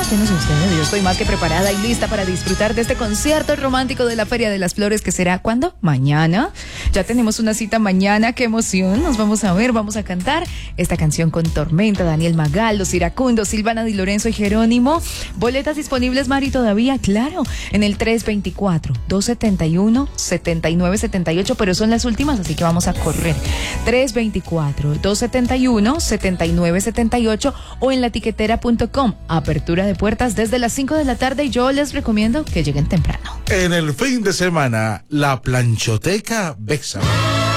Yo no sé ustedes, yo estoy más que preparada y lista para disfrutar de este concierto romántico de la Feria de las Flores, que será ¿cuándo? Mañana. Ya tenemos una cita mañana, qué emoción. Nos vamos a ver, vamos a cantar esta canción con Tormenta, Daniel Magal, Los Iracundos, Silvana Di Lorenzo y Jerónimo. Boletas disponibles, Mari, todavía, claro, en el 324-271-7978, pero son las últimas, así que vamos a correr. 324-271-7978 o en latiquetera.com. Apertura de puertas desde las 5 de la tarde y yo les recomiendo que lleguen temprano. En el fin de semana, la Planchoteca Bexam.